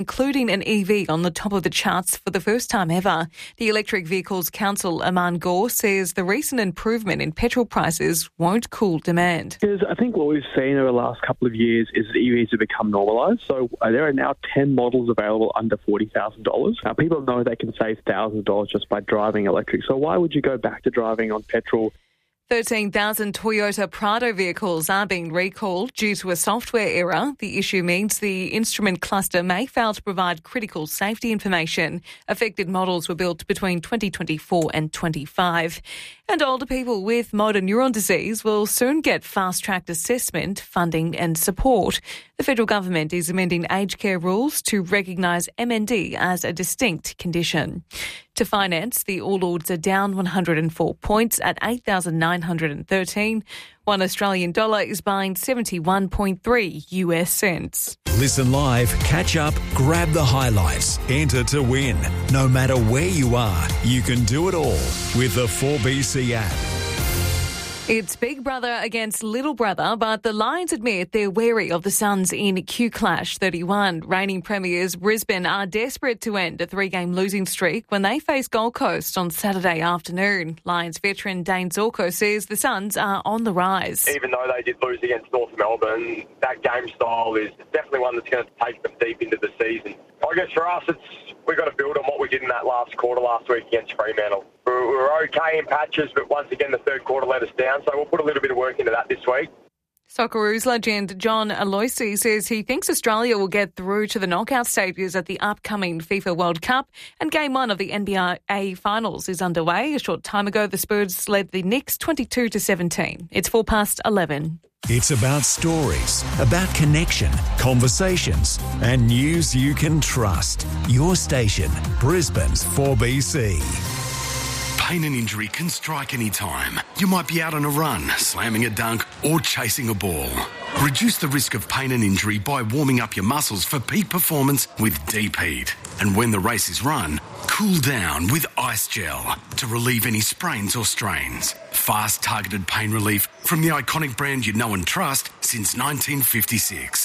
including an EV on the top of the charts for the first time ever. The Electric Vehicles Council, Aman Gore, says the recent improvement in petrol prices won't cool demand. Because I think what we've seen over the last couple of years is that EVs have become normalised. So there are now 10 models available under $40,000. Now, people know they can save thousands of dollars just by driving electric. So why would you go back to driving on petrol? 13,000 Toyota Prado vehicles are being recalled due to a software error. The issue means the instrument cluster may fail to provide critical safety information. Affected models were built between 2024 and 25. And older people with motor neuron disease will soon get fast-tracked assessment, funding and support. The federal government is amending aged care rules to recognise MND as a distinct condition. To finance, the All Ords are down 104 points at 8,913. One Australian dollar is buying 71.3 US cents. Listen live, catch up, grab the highlights, enter to win. No matter where you are, you can do it all with the 4BC app. It's Big Brother against Little Brother, but the Lions admit they're wary of the Suns in Q-Clash 31. Reigning premiers Brisbane are desperate to end a 3-game losing streak when they face Gold Coast on Saturday afternoon. Lions veteran Dane Zorko says the Suns are on the rise. Even though they did lose against North Melbourne, that game style is definitely one that's going to take them deep into the season. I guess for us, we've got to build on what we did in that last quarter last week against Fremantle. We were okay in patches, but once again, the third quarter let us down, so we'll put a little bit of work into that this week. Socceroos legend John Aloisi says he thinks Australia will get through to the knockout stages at the upcoming FIFA World Cup, and Game 1 of the NBA Finals is underway. A short time ago, the Spurs led the Knicks 22-17. It's 11:04. It's about stories, about connection, conversations, and news you can trust. Your station, Brisbane's 4BC. Pain and injury can strike any time. You might be out on a run, slamming a dunk, or chasing a ball. Reduce the risk of pain and injury by warming up your muscles for peak performance with Deep Heat. And when the race is run, cool down with Ice Gel to relieve any sprains or strains. Fast, targeted pain relief from the iconic brand you know and trust since 1956.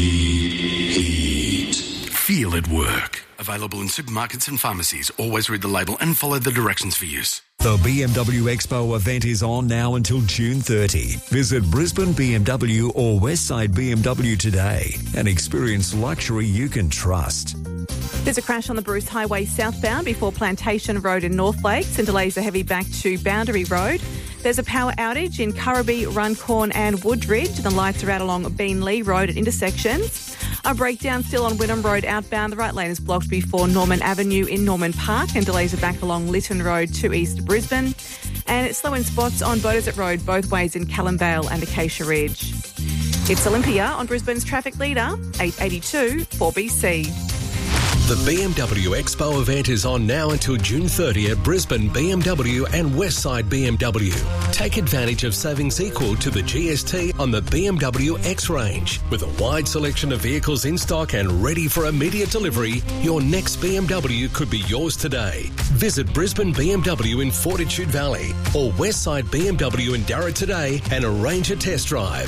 Deep Heat. Feel it work. Available in supermarkets and pharmacies. Always read the label and follow the directions for use. The BMW Expo event is on now until June 30. Visit Brisbane BMW or Westside BMW today and experience luxury you can trust. There's a crash on the Bruce Highway southbound before Plantation Road in North Lakes and delays are heavy back to Boundary Road. There's a power outage in Currabee, Runcorn and Woodridge. The lights are out along Beanley Road at intersections. A breakdown still on Wynnum Road outbound. The right lane is blocked before Norman Avenue in Norman Park and delays are back along Lytton Road to East Brisbane. And it's slow in spots on Beaudesert Road both ways in Callumvale and Acacia Ridge. It's Olympia on Brisbane's traffic leader, 882 4BC. The BMW Expo event is on now until June 30 at Brisbane BMW and Westside BMW. Take advantage of savings equal to the GST on the BMW X range. With a wide selection of vehicles in stock and ready for immediate delivery, your next BMW could be yours today. Visit Brisbane BMW in Fortitude Valley or Westside BMW in Darra today and arrange a test drive.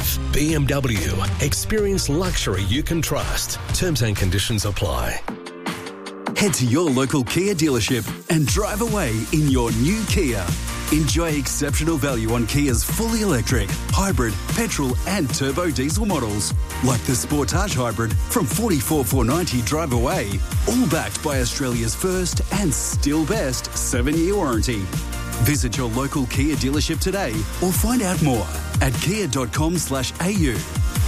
BMW. Experience luxury you can trust. Terms and conditions apply. Head to your local Kia dealership and drive away in your new Kia. Enjoy exceptional value on Kia's fully electric, hybrid, petrol and turbo diesel models, like the Sportage Hybrid from $44,490 drive away, all backed by Australia's first and still best 7-year warranty. Visit your local Kia dealership today or find out more at kia.com/au.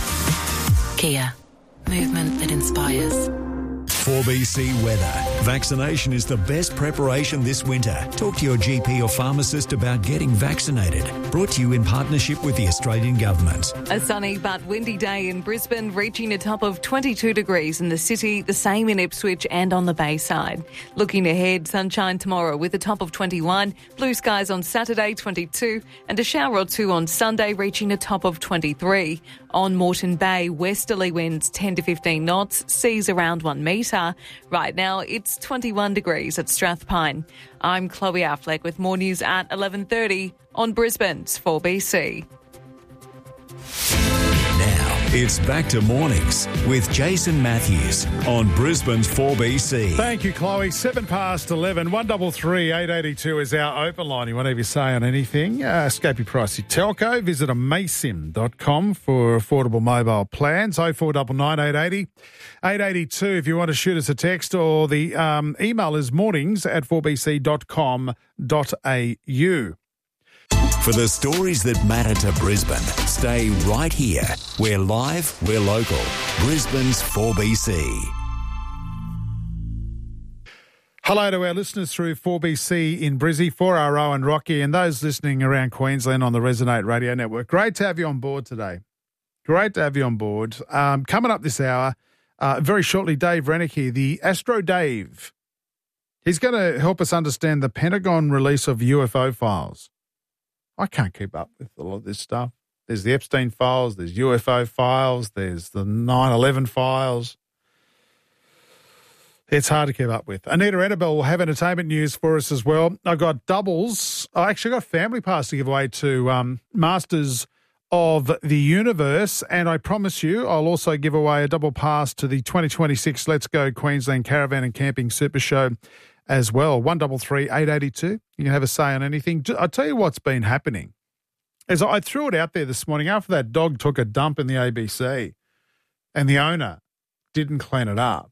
Kia. Movement that inspires. 4BC weather. Vaccination is the best preparation this winter. Talk to your GP or pharmacist about getting vaccinated. Brought to you in partnership with the Australian Government. A sunny but windy day in Brisbane, reaching a top of 22 degrees in the city, the same in Ipswich and on the Bayside. Looking ahead, sunshine tomorrow with a top of 21, blue skies on Saturday 22 and a shower or two on Sunday reaching a top of 23. On Moreton Bay, westerly winds 10 to 15 knots, seas around 1 metre. Right now, it's 21 degrees at Strathpine. I'm Chloe Affleck with more news at 11:30 on Brisbane's 4BC. Now, It's back to mornings with Jason Matthews on Brisbane's 4BC. Thank you, Chloe. 11:07, 133 882 is our open line. You want to have your say on anything? Escape your pricey telco. Visit amaysim.com for affordable mobile plans. 0499 880 882 if you want to shoot us a text, or the email is mornings@4bc.com.au. For the stories that matter to Brisbane, stay right here. We're live, we're local. Brisbane's 4BC. Hello to our listeners through 4BC in Brizzy, 4RO and Rocky, and those listening around Queensland on the Resonate Radio Network. Great to have you on board today. Great to have you on board. Coming up this hour, very shortly, Dave Rennick here, the Astro Dave. He's going to help us understand the Pentagon release of UFO files. I can't keep up with a lot of this stuff. There's the Epstein files, there's UFO files, there's the 9/11 files. It's hard to keep up with. Anita Edibel will have entertainment news for us as well. I've got doubles. I actually got Family Pass to give away to Masters of the Universe, and I promise you I'll also give away a double pass to the 2026 Let's Go Queensland Caravan and Camping Super Show as well. 133 882. You can have a say on anything. I'll tell you what's been happening. As I threw it out there this morning, after that dog took a dump in the ABC and the owner didn't clean it up.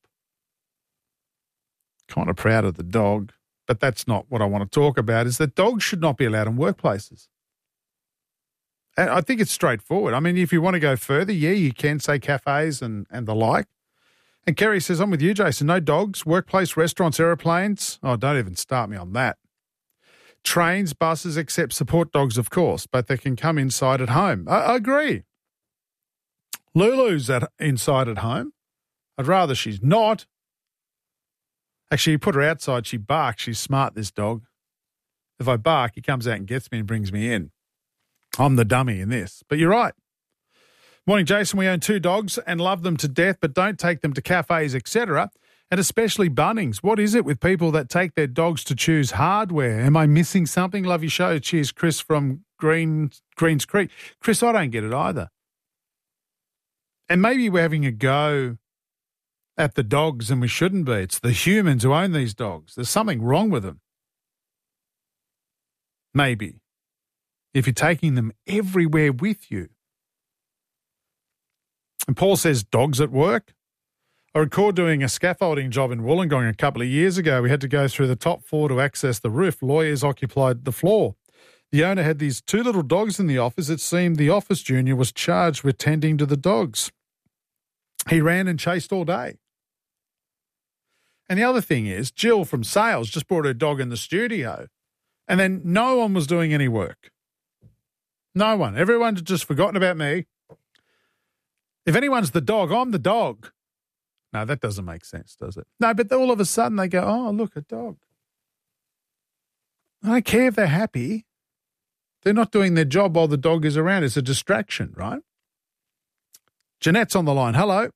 Kind of proud of the dog, but that's not what I want to talk about, is that dogs should not be allowed in workplaces. And I think it's straightforward. I mean, if you want to go further, yeah, you can say cafes and the like. And Kerry says, I'm with you, Jason. No dogs, workplace, restaurants, aeroplanes. Oh, don't even start me on that. Trains, buses, except support dogs, of course, but they can come inside at home. I agree. Lulu's inside at home. I'd rather she's not. Actually, you put her outside, she barks. She's smart, this dog. If I bark, he comes out and gets me and brings me in. I'm the dummy in this. But you're right. Morning, Jason. We own 2 dogs and love them to death, but don't take them to cafes, etc., and especially Bunnings. What is it with people that take their dogs to choose hardware? Am I missing something? Love your show. Cheers, Chris from Greens Creek. Chris, I don't get it either. And maybe we're having a go at the dogs and we shouldn't be. It's the humans who own these dogs. There's something wrong with them. Maybe. If you're taking them everywhere with you. And Paul says, dogs at work. I recall doing a scaffolding job in Wollongong a couple of years ago. We had to go through the top floor to access the roof. Lawyers occupied the floor. The owner had these 2 little dogs in the office. It seemed the office junior was charged with tending to the dogs. He ran and chased all day. And the other thing is, Jill from sales just brought her dog in the studio, and then no one was doing any work. No one. Everyone's just forgotten about me. If anyone's the dog, I'm the dog. No, that doesn't make sense, does it? No, but all of a sudden they go, oh, look, a dog. I don't care if they're happy. They're not doing their job while the dog is around. It's a distraction, right? Jeanette's on the line. Hello.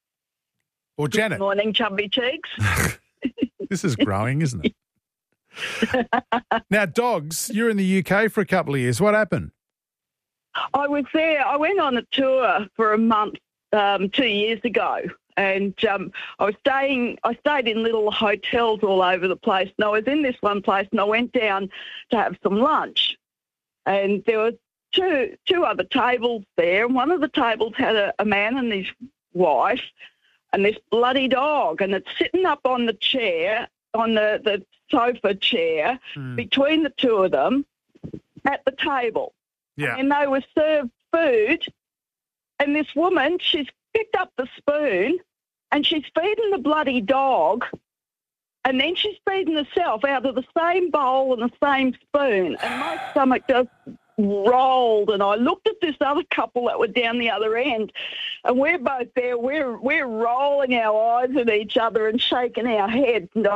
Or Janet. Good morning, chubby cheeks. This is growing, isn't it? Now, dogs, you're in the UK for a couple of years. What happened? I was there. I went on a tour for a month 2 years ago, and I stayed in little hotels all over the place. And I was in this one place, and I went down to have some lunch, and there were two other tables there. And one of the tables had a man and his wife, and this bloody dog, and it's sitting up on the chair, on the sofa chair, between the two of them at the table. Yeah. And they were served food, and this woman, she's picked up the spoon and she's feeding the bloody dog, and then she's feeding herself out of the same bowl and the same spoon, and my stomach just rolled, and I looked at this other couple that were down the other end, and we're both there. We're rolling our eyes at each other and shaking our heads. And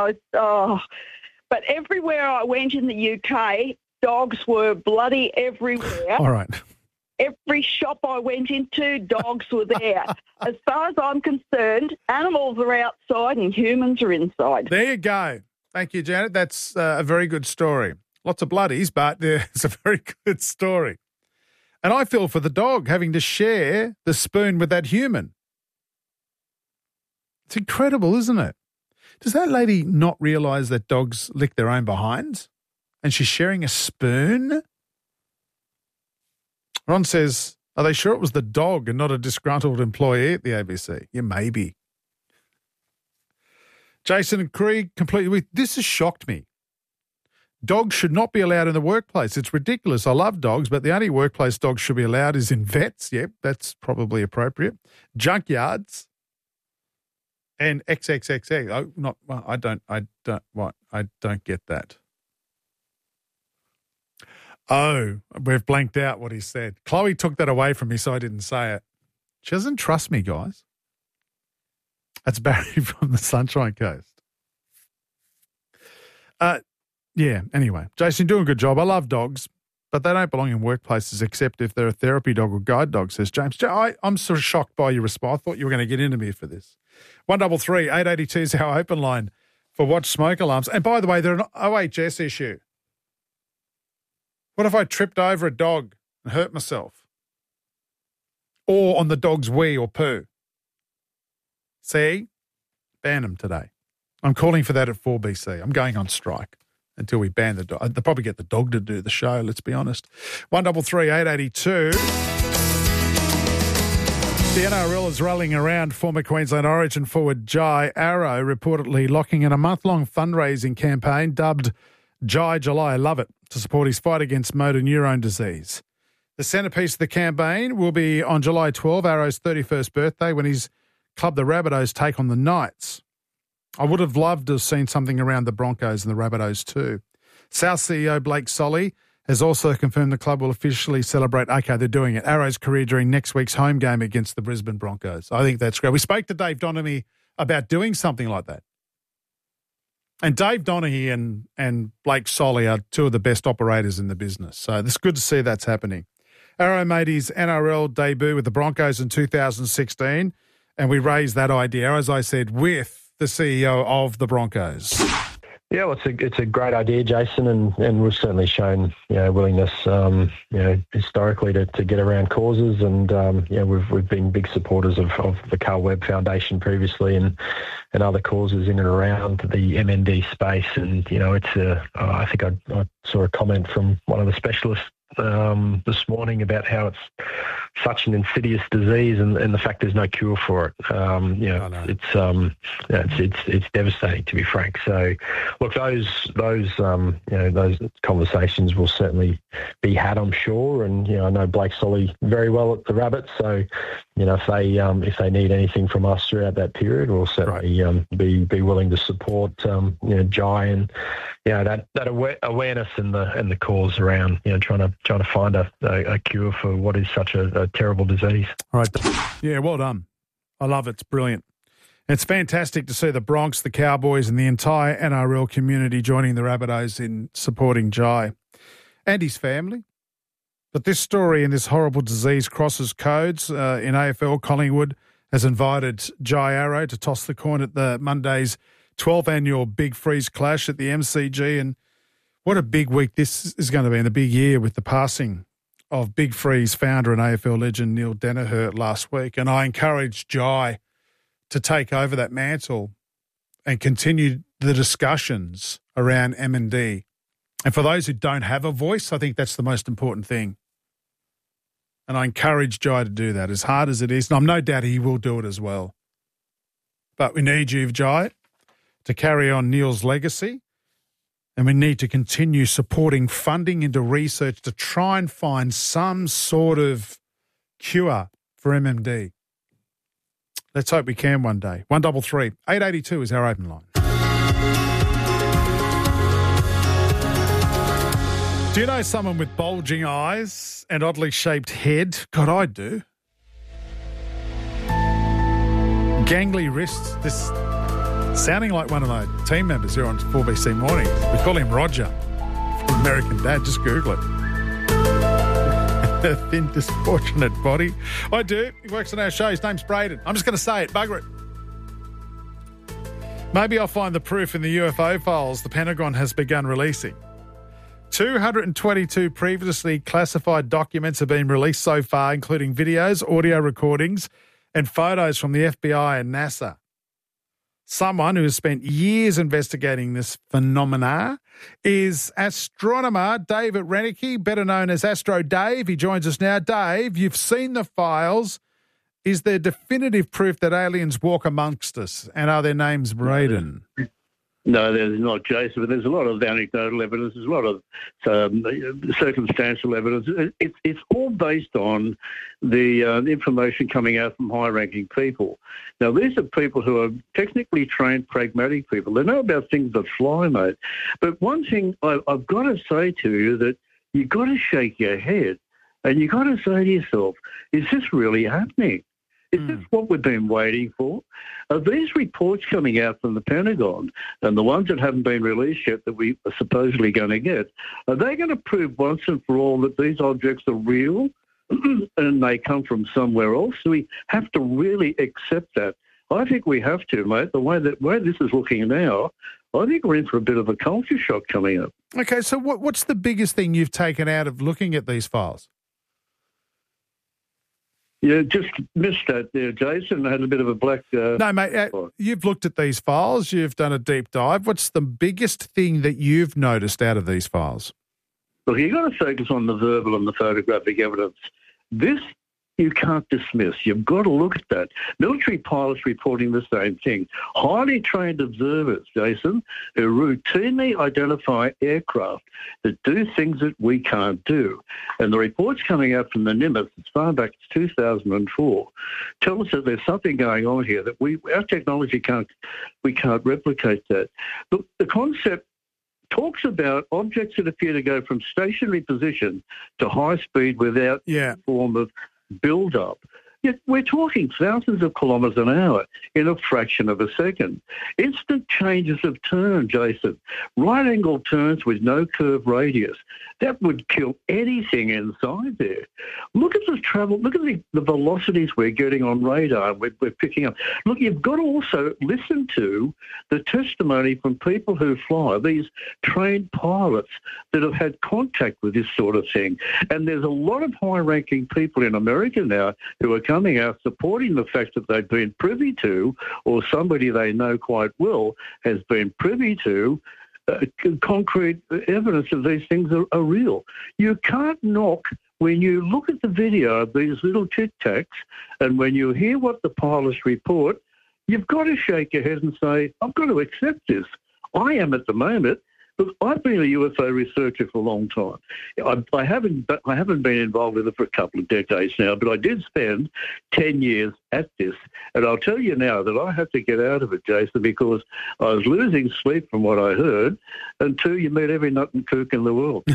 but everywhere I went in the UK, dogs were bloody everywhere. All right. Every shop I went into, dogs were there. As far as I'm concerned, animals are outside and humans are inside. There you go. Thank you, Janet. That's a very good story. Lots of bloodies, but it's a very good story. And I feel for the dog having to share the spoon with that human. It's incredible, isn't it? Does that lady not realise that dogs lick their own behinds? And she's sharing a spoon? Ron says, are they sure it was the dog and not a disgruntled employee at the ABC? Yeah, maybe. Jason and Krieg, completely. This has shocked me. Dogs should not be allowed in the workplace. It's ridiculous. I love dogs, but the only workplace dogs should be allowed is in vets. Yep, that's probably appropriate. Junkyards and XXXX. Oh, not. Well, I don't get that. Oh, we've blanked out what he said. Chloe took that away from me, so I didn't say it. She doesn't trust me, guys. That's Barry from the Sunshine Coast. Yeah, anyway. Jason, doing a good job. I love dogs, but they don't belong in workplaces except if they're a therapy dog or guide dog, says James. I'm sort of shocked by your response. I thought you were going to get into me for this. 133 882 is our open line for watch smoke alarms. And by the way, they're an OHS issue. What if I tripped over a dog and hurt myself? Or on the dog's wee or poo? See? Ban them today. I'm calling for that at 4BC. I'm going on strike until we ban the dog. They'll probably get the dog to do the show, let's be honest. 133 882. The NRL is rallying around former Queensland Origin forward Jai Arrow, reportedly locking in a month-long fundraising campaign dubbed Jai July. I love it, to support his fight against motor neurone disease. The centrepiece of the campaign will be on July 12, Arrow's 31st birthday, when his club, the Rabbitohs, take on the Knights. I would have loved to have seen something around the Broncos and the Rabbitohs too. South CEO Blake Solly has also confirmed the club will officially celebrate, okay, they're doing it, Arrow's career during next week's home game against the Brisbane Broncos. I think that's great. We spoke to Dave Donaghy about doing something like that. And Dave Donaghy and Blake Solly are two of the best operators in the business. So it's good to see that's happening. Arrow made his NRL debut with the Broncos in 2016, and we raised that idea, as I said, with the CEO of the Broncos. Yeah, well, it's a great idea, Jason, and we've certainly shown willingness historically to get around causes, and we've been big supporters of the Carl Webb Foundation previously and other causes in and around the MND space, and I think I saw a comment from one of the specialists this morning about how it's such an insidious disease and the fact there's no cure for it. It's devastating, to be frank. So, look, those conversations will certainly be had, I'm sure. And I know Blake Solly very well at the Rabbits, so if they need anything from us throughout that period, we'll certainly be willing to support Jai and that awareness and the cause around trying to find a cure for what is such a terrible disease. All right. Yeah, well done. I love it. It's brilliant. It's fantastic to see the Bronx, the Cowboys and the entire NRL community joining the Rabbitohs in supporting Jai and his family. But this story and this horrible disease crosses codes. In AFL, Collingwood has invited Jai Arrow to toss the coin at the Monday's 12th annual Big Freeze Clash at the MCG. And what a big week this is going to be, and a big year with the passing of Big Freeze founder and AFL legend Neil Danaher last week. And I encouraged Jai to take over that mantle and continue the discussions around M&D. And for those who don't have a voice, I think that's the most important thing. And I encourage Jai to do that, as hard as it is. And I'm no doubt he will do it as well. But we need you, Jai, to carry on Neil's legacy. And we need to continue supporting funding into research to try and find some sort of cure for MMD. Let's hope we can one day. 133 882 is our open line. Do you know someone with bulging eyes and oddly shaped head? God, I do. Gangly wrists. This sounding like one of my team members here on 4BC Mornings. We call him Roger from American Dad. Just Google it. A thin, disproportionate body. I do. He works on our show. His name's Braden. I'm just going to say it. Bugger it. Maybe I'll find the proof in the UFO files the Pentagon has begun releasing. 222 previously classified documents have been released so far, including videos, audio recordings, and photos from the FBI and NASA. Someone who has spent years investigating this phenomena is astronomer David Renicky, better known as Astro Dave. He joins us now. Dave, you've seen the files. Is there definitive proof that aliens walk amongst us? And are their names Braden? No, there's not, Jason, but there's a lot of anecdotal evidence. There's a lot of circumstantial evidence. It's all based on the information coming out from high-ranking people. Now, these are people who are technically trained, pragmatic people. They know about things that fly, mate. But one thing I've got to say to you that you've got to shake your head and you've got to say to yourself, is this really happening? Is this what we've been waiting for? Are these reports coming out from the Pentagon and the ones that haven't been released yet that we are supposedly going to get, are they going to prove once and for all that these objects are real and they come from somewhere else? So we have to really accept that. I think we have to, mate. The way this is looking now, I think we're in for a bit of a culture shock coming up. Okay, so what's the biggest thing you've taken out of looking at these files? Yeah, just missed that there, Jason. I had a bit of a black... No, mate, you've looked at these files. You've done a deep dive. What's the biggest thing that you've noticed out of these files? Look, you've got to focus on the verbal and the photographic evidence. This you can't dismiss. You've got to look at that. Military pilots reporting the same thing. Highly trained observers, Jason, who routinely identify aircraft that do things that we can't do. And the reports coming out from the Nimitz as far back as 2004 tell us that there's something going on here that our technology can't replicate that. Look, the concept talks about objects that appear to go from stationary position to high speed without any form of build-up. Yet we're talking thousands of kilometres an hour in a fraction of a second. Instant changes of turn, Jason. Right-angled turns with no curved radius. That would kill anything inside there. Look at the travel. Look at the velocities we're getting on radar. We're picking up. Look, you've got to also listen to the testimony from people who fly, these trained pilots that have had contact with this sort of thing. And there's a lot of high-ranking people in America now who are coming out supporting the fact that they've been privy to, or somebody they know quite well has been privy to, concrete evidence that these things are real. You can't knock, when you look at the video of these little tic-tacs and when you hear what the pilots report, you've got to shake your head and say, I've got to accept this. I am at the moment. Look, I've been a UFO researcher for a long time. I haven't been involved with it for a couple of decades now, but I did spend 10 years at this. And I'll tell you now that I had to get out of it, Jason, because I was losing sleep from what I heard. And two, you meet every nut and kook in the world.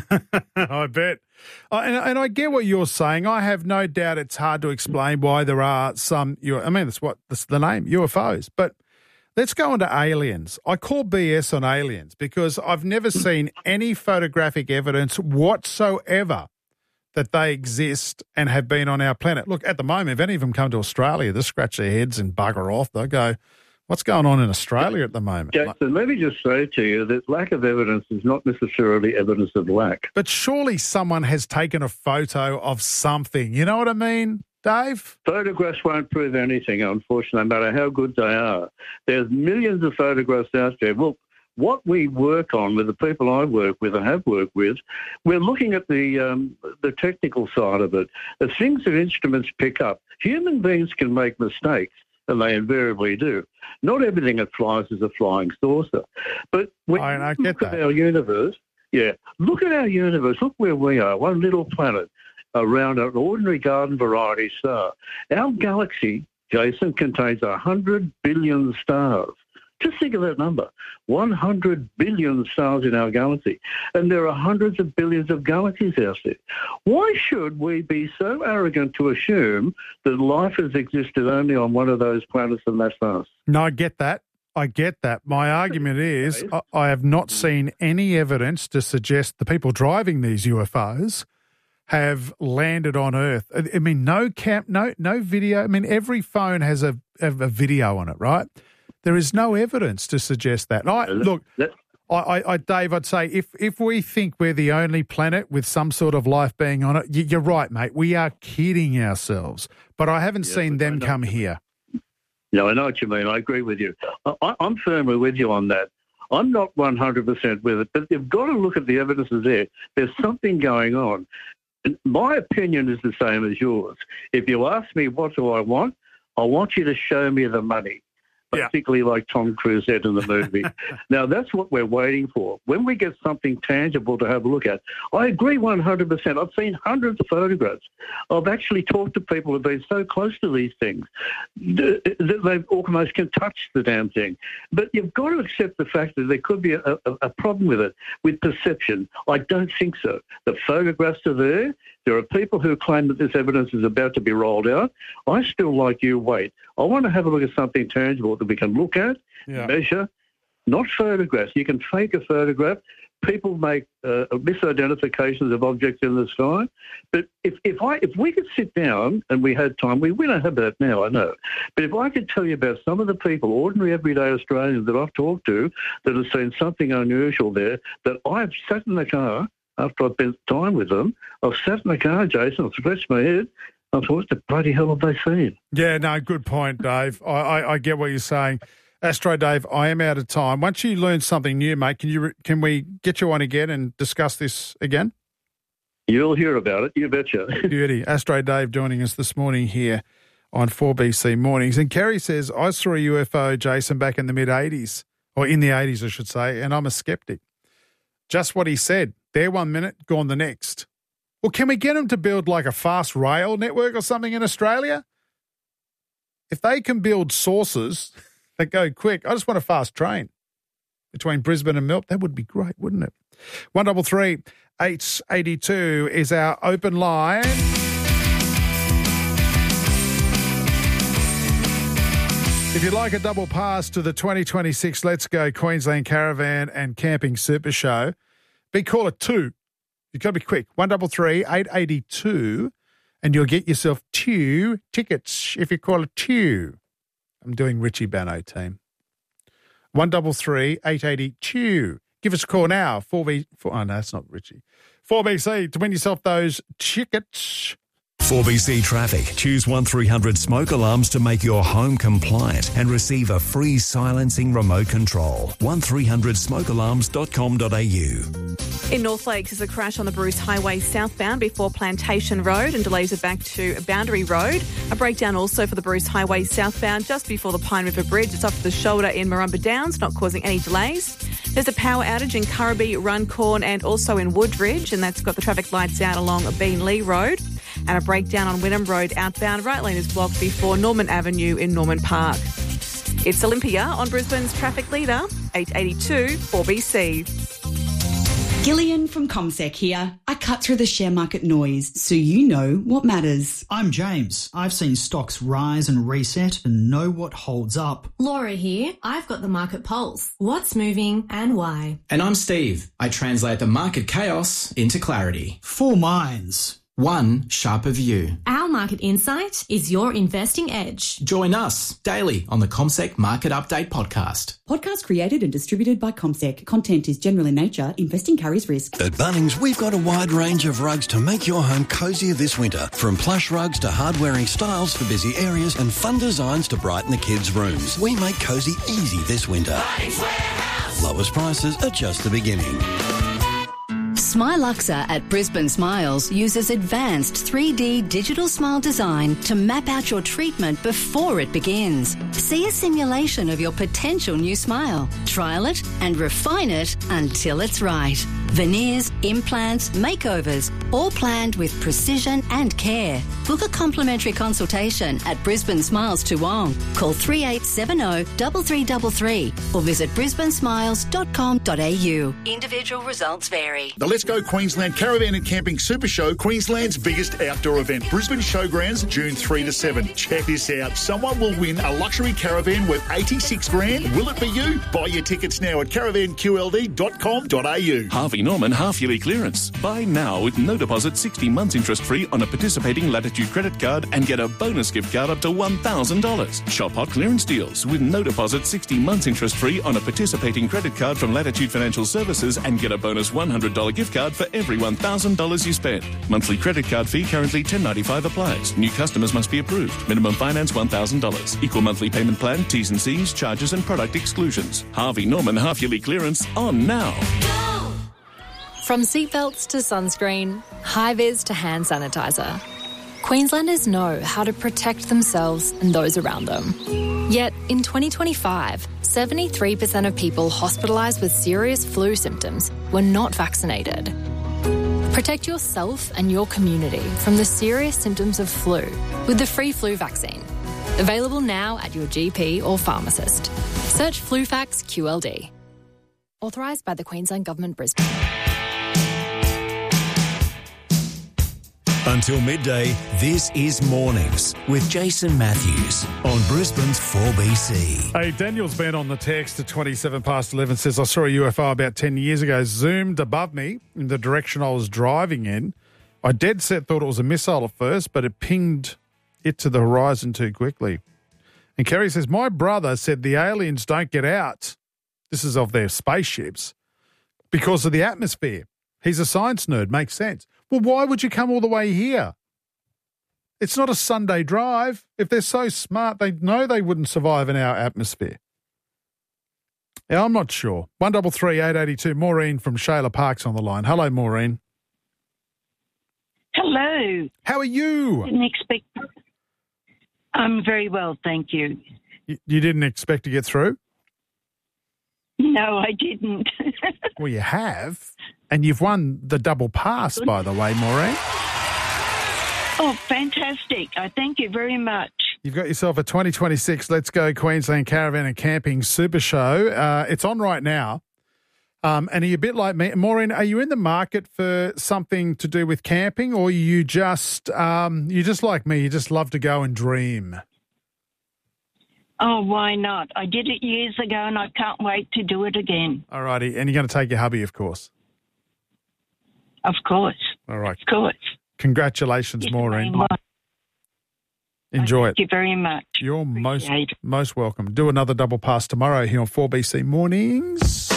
I bet. And I get what you're saying. I have no doubt it's hard to explain why there are some, that's the name, UFOs. But let's go on to aliens. I call BS on aliens because I've never seen any photographic evidence whatsoever that they exist and have been on our planet. Look, at the moment, if any of them come to Australia, they scratch their heads and bugger off. They'll go, what's going on in Australia at the moment? Jason, let me just say to you that lack of evidence is not necessarily evidence of lack. But surely someone has taken a photo of something. You know what I mean? Dave? Photographs won't prove anything, unfortunately, no matter how good they are. There's millions of photographs out there. Look, what we work on with the people I work with and have worked with, we're looking at the technical side of it, the things that instruments pick up. Human beings can make mistakes, and they invariably do. Not everything that flies is a flying saucer. But when you look at our universe, look at our universe. Look where we are, one little planet around an ordinary garden variety star. Our galaxy, Jason, contains 100 billion stars. Just think of that number, 100 billion stars in our galaxy. And there are hundreds of billions of galaxies out there. Why should we be so arrogant to assume that life has existed only on one of those planets and that's us? No, I get that. My argument is I have not seen any evidence to suggest the people driving these UFOs have landed on Earth. I mean, no video. I mean, every phone has a video on it, right? There is no evidence to suggest that. Dave, I'd say if we think we're the only planet with some sort of life being on it, you're right, mate. We are kidding ourselves. But I haven't seen them come here. No, I know what you mean. I agree with you. I'm firmly with you on that. I'm not 100% with it, but you've got to look at the evidence there. There's something going on. And my opinion is the same as yours. If you ask me what do I want you to show me the money. Particularly like Tom Cruise said in the movie. Now, that's what we're waiting for. When we get something tangible to have a look at, I agree 100%. I've seen hundreds of photographs. I've actually talked to people who've been so close to these things that they almost can touch the damn thing. But you've got to accept the fact that there could be a problem with it, with perception. I don't think so. The photographs are there. There are people who claim that this evidence is about to be rolled out. I still, like you, wait. I want to have a look at something tangible that we can look at, measure, not photographs. You can fake a photograph. People make misidentifications of objects in the sky. But if we could sit down and we had time, we don't have that now, I know. But if I could tell you about some of the people, ordinary everyday Australians that I've talked to that have seen something unusual there, that I've sat in the car after I've spent time with them, I've sat in the car, Jason, I've scratched my head, I thought, what the bloody hell have they seen? Yeah, no, good point, Dave. I get what you're saying. Astro Dave, I am out of time. Once you learn something new, mate, can we get you on again and discuss this again? You'll hear about it, you betcha. Beauty. Astro Dave joining us this morning here on 4BC Mornings. And Kerry says, I saw a UFO, Jason, back in the mid-'80s, or in the 80s, I should say, and I'm a skeptic. Just what he said. There 1 minute, gone the next. Well, can we get them to build like a fast rail network or something in Australia? If they can build sources that go quick, I just want a fast train between Brisbane and Melbourne. That would be great, wouldn't it? 133 882 is our open line. If you'd like a double pass to the 2026 Let's Go Queensland Caravan and Camping Super Show, big caller 2. You've got to be quick. 133 882 and you'll get yourself 2 tickets if you call it 2. I'm doing Richie Bano, team. 133 882. Give us a call now. 4B. Oh, no, it's not Richie. 4BC to win yourself those tickets. 4BC Traffic. Choose 1300 smoke alarms to make your home compliant and receive a free silencing remote control. 1300smokealarms.com.au. In North Lakes, there's a crash on the Bruce Highway southbound before Plantation Road and delays it back to Boundary Road. A breakdown also for the Bruce Highway southbound just before the Pine River Bridge. It's off the shoulder in Murrumba Downs, not causing any delays. There's a power outage in Currabee, Runcorn and also in Woodridge, and that's got the traffic lights out along Beanley Road. And a breakdown on Wynnum Road outbound. Right lane is blocked before Norman Avenue in Norman Park. It's Olympia on Brisbane's traffic leader, 882 4BC. Gillian from CommSec here. I cut through the share market noise so you know what matters. I'm James. I've seen stocks rise and reset and know what holds up. Laura here. I've got the market pulse. What's moving and why? And I'm Steve. I translate the market chaos into clarity. 4 minds. One sharper view. Our market insight is your investing edge. Join us daily on the CommSec Market Update podcast. Podcast created and distributed by CommSec. Content is general in nature. Investing carries risk. At Bunnings, we've got a wide range of rugs to make your home cozier this winter. From plush rugs to hard-wearing styles for busy areas and fun designs to brighten the kids' rooms. We make cozy easy this winter. Bunnings Warehouse. Lowest prices are just the beginning. Smiluxa at Brisbane Smiles uses advanced 3D digital smile design to map out your treatment before it begins. See a simulation of your potential new smile, trial it and refine it until it's right. Veneers, implants, makeovers, all planned with precision and care. Book a complimentary consultation at Brisbane Smiles Toowong. Call 3870 3333 or visit brisbanesmiles.com.au. Individual results vary. The Let's Go Queensland Caravan and Camping Super Show, Queensland's biggest outdoor event. Brisbane Showgrounds, June 3 to 7. Check this out. Someone will win a luxury caravan worth 86 grand. Will it be you? Buy your tickets now at caravanqld.com.au. Harvey Harvey Norman half-yearly clearance. Buy now with no deposit, 60 months interest-free on a participating Latitude credit card and get a bonus gift card up to $1,000. Shop hot clearance deals with no deposit, 60 months interest-free on a participating credit card from Latitude Financial Services and get a bonus $100 gift card for every $1,000 you spend. Monthly credit card fee currently $10.95 applies. New customers must be approved. Minimum finance $1,000. Equal monthly payment plan, T's and C's, charges and product exclusions. Harvey Norman half-yearly clearance on now. From seatbelts to sunscreen, high-vis to hand sanitizer, Queenslanders know how to protect themselves and those around them. Yet, in 2025, 73% of people hospitalised with serious flu symptoms were not vaccinated. Protect yourself and your community from the serious symptoms of flu with the free flu vaccine. Available now at your GP or pharmacist. Search FluFax QLD. Authorised by the Queensland Government, Brisbane. Until midday, this is Mornings with Jason Matthews on Brisbane's 4BC. Hey, Daniel's been on the text at 27 past 11, says, I saw a UFO about 10 years ago, zoomed above me in the direction I was driving in. I dead set thought it was a missile at first, but it pinged it to the horizon too quickly. And Kerry says, my brother said the aliens don't get out, this is of their spaceships, because of the atmosphere. He's a science nerd, makes sense. Well, why would you come all the way here? It's not a Sunday drive. If they're so smart, they know they wouldn't survive in our atmosphere. Yeah, I'm not sure. 133 882. Maureen from Shayla Park's on the line. Hello, Maureen. Hello. How are you? Didn't expect. I'm very well, thank you. You didn't expect to get through? No, I didn't. Well, you have. And you've won the double pass, by the way, Maureen. Oh, fantastic. I thank you very much. You've got yourself a 2026 Let's Go Queensland Caravan and Camping Super Show. It's on right now. And are you a bit like me? Maureen, are you in the market for something to do with camping, or you just like me, you just love to go and dream? Oh, why not? I did it years ago and I can't wait to do it again. All righty. And you're going to take your hubby, of course. Of course. All right. Of course. Congratulations, Yes, Maureen. ma'am. Enjoy Thank you very much. You're most welcome. Do another double pass tomorrow here on 4BC Mornings.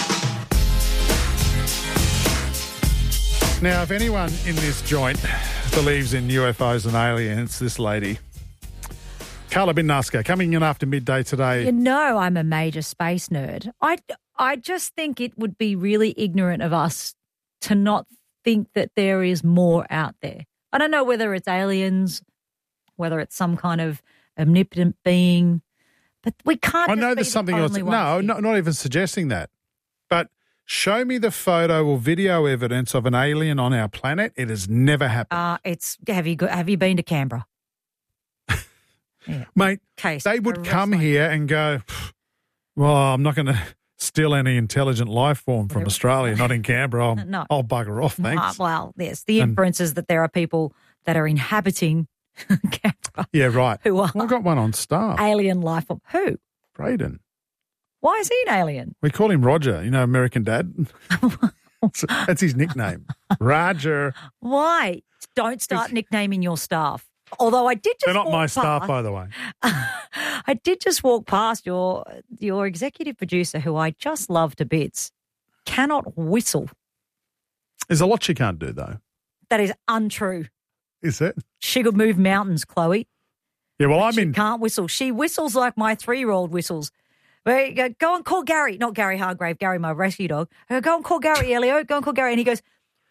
Now, if anyone in this joint believes in UFOs and aliens, this lady. Carla Bin-Naska, coming in after midday today. You know I'm a major space nerd. I just think it would be really ignorant of us to not think that there is more out there. I don't know whether it's aliens, whether it's some kind of omnipotent being, but we can't. I know there's something else. No, not even suggesting that. But show me the photo or video evidence of an alien on our planet. It has never happened. Have you been to Canberra? Yeah. Mate, they would come here and go, well, I'm not going to steal any intelligent life form from Australia, not in Canberra. I'll bugger off, thanks. Well, yes, the inference is that there are people that are inhabiting Canberra. Yeah, right. Who are I've got one on staff. Alien life form. Who? Braden. Why is he an alien? We call him Roger, you know, American Dad. That's his nickname. Roger. Why? Don't start nicknaming your staff. Although I did just They're not my staff, past, by the way. I did just walk past your executive producer, who I just love to bits, cannot whistle. There's a lot she can't do, though. That is untrue. Is it? She could move mountains, Chloe. Yeah, well, She can't whistle. She whistles like my 3-year-old whistles. Go and call Gary. Not Gary Hargrave, Gary, my rescue dog. Go and call Gary, Elio. Go and call Gary. And he goes,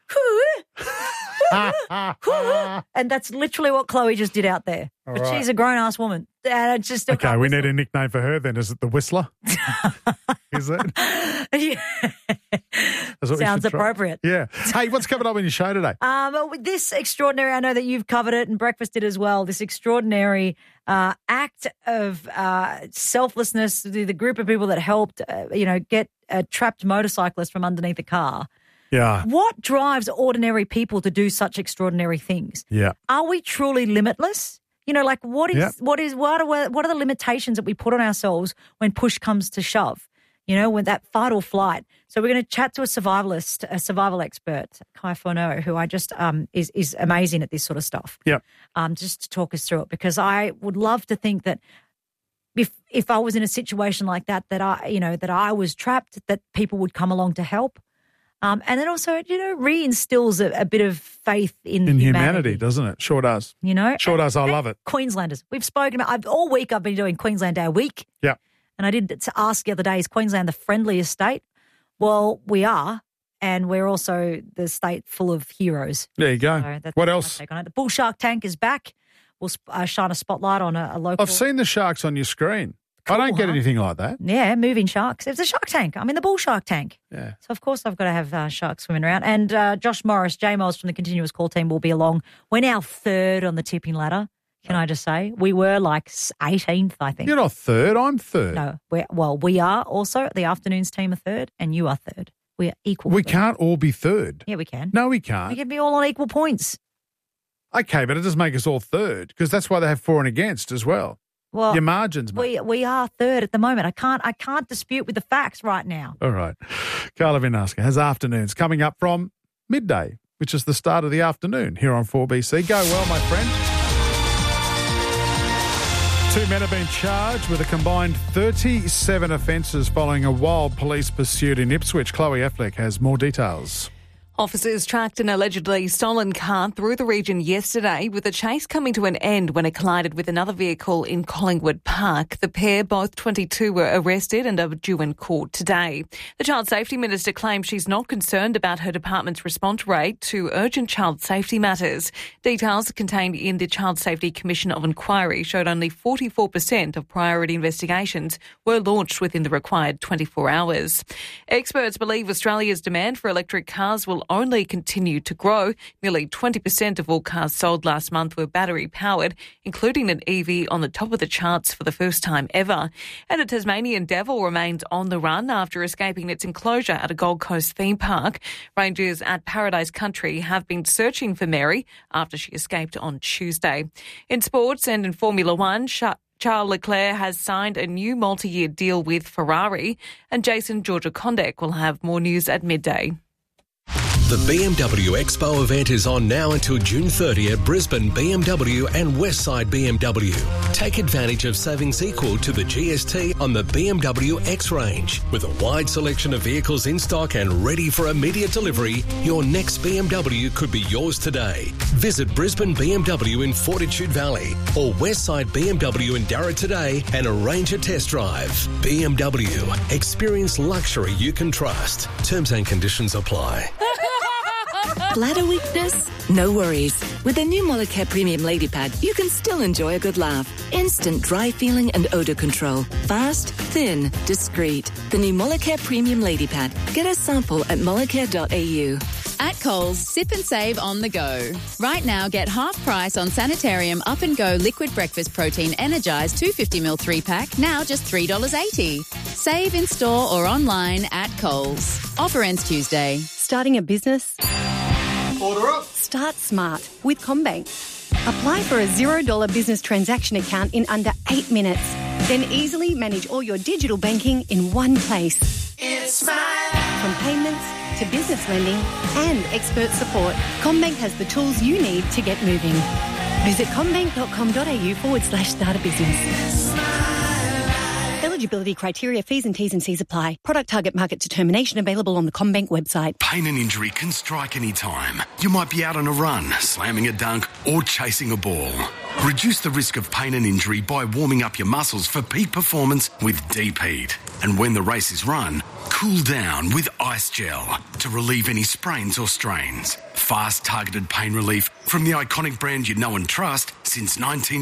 and that's literally what Chloe just did out there. All but right. she's a grown-ass woman. And it's just okay, we need a nickname for her then. Is it the Whistler? Is it? Yeah. That's what we Sounds should try. appropriate. Yeah. Hey, what's coming up in your show today? This extraordinary, I know that you've covered it and Breakfast did as well, this extraordinary act of selflessness, the group of people that helped, get a trapped motorcyclist from underneath a car. Yeah. What drives ordinary people to do such extraordinary things? Yeah. Are we truly limitless? What are the limitations that we put on ourselves when push comes to shove? when that final flight. So we're going to chat to a survival expert, Kai Forneau, who I just is amazing at this sort of stuff. Yep. Just to talk us through it, because I would love to think that if I was in a situation like that I was trapped, that people would come along to help. And then also, reinstills a bit of faith in humanity, doesn't it? Sure does. Sure does. I love it. Queenslanders. We've spoken about, all week I've been doing Queensland Day a week. Yeah. And I did ask the other day, is Queensland the friendliest state? Well, we are. And we're also the state full of heroes. There you go. So what else? The bull shark tank is back. We'll shine a spotlight on a local. I've seen the sharks on your screen. Cool, I don't get anything like that. Yeah, moving sharks. It's a shark tank. I'm in the bull shark tank. Yeah. So, of course, I've got to have sharks swimming around. And Josh Morris, J-Moz from the Continuous Call team will be along. We're now third on the tipping ladder, can I just say? We were like 18th, I think. You're not third. I'm third. No. We are also. The afternoons team are third and you are third. We are equal. We can't all be third. Yeah, we can. No, we can't. We can be all on equal points. Okay, but it does make us all third because that's why they have for and against as well. Well, your margins, mate. We are third at the moment. I can't dispute with the facts right now. All right. Carla Vinaska has afternoons coming up from midday, which is the start of the afternoon here on 4BC. Go well, my friend. 2 men have been charged with a combined 37 offences following a wild police pursuit in Ipswich. Chloe Affleck has more details. Officers tracked an allegedly stolen car through the region yesterday, with the chase coming to an end when it collided with another vehicle in Collingwood Park. The pair, both 22, were arrested and are due in court today. The Child Safety Minister claims she's not concerned about her department's response rate to urgent child safety matters. Details contained in the Child Safety Commission of Inquiry showed only 44% of priority investigations were launched within the required 24 hours. Experts believe Australia's demand for electric cars will only continue to grow. Nearly 20% of all cars sold last month were battery-powered, including an EV on the top of the charts for the first time ever. And a Tasmanian devil remains on the run after escaping its enclosure at a Gold Coast theme park. Rangers at Paradise Country have been searching for Mary after she escaped on Tuesday. In sports and in Formula One, Charles Leclerc has signed a new multi-year deal with Ferrari, and Jason Georgia-Condek will have more news at midday. The BMW Expo event is on now until June 30 at Brisbane BMW and Westside BMW. Take advantage of savings equal to the GST on the BMW X range. With a wide selection of vehicles in stock and ready for immediate delivery, your next BMW could be yours today. Visit Brisbane BMW in Fortitude Valley or Westside BMW in Darra today and arrange a test drive. BMW. Experience luxury you can trust. Terms and conditions apply. Bladder weakness? No worries. With the new Molicare Premium Lady Pad, you can still enjoy a good laugh. Instant dry feeling and odour control. Fast, thin, discreet. The new Molicare Premium Lady Pad. Get a sample at molicare.au. At Coles, sip and save on the go. Right now, get half price on Sanitarium Up and Go Liquid Breakfast Protein Energized 250ml 3-pack, now just $3.80. Save in store or online at Coles. Offer ends Tuesday. Starting a business? Order up. Start smart with CommBank. Apply for a $0 business transaction account in under 8 minutes. Then easily manage all your digital banking in one place. It's smart. From payments to business lending and expert support, CommBank has the tools you need to get moving. Visit commbank.com.au/start a business. Eligibility criteria, fees and T's and C's apply. Product target market determination available on the CommBank website. Pain and injury can strike any time. You might be out on a run, slamming a dunk or chasing a ball. Reduce the risk of pain and injury by warming up your muscles for peak performance with Deep Heat. And when the race is run, cool down with Ice Gel to relieve any sprains or strains. Fast, targeted pain relief from the iconic brand you know and trust since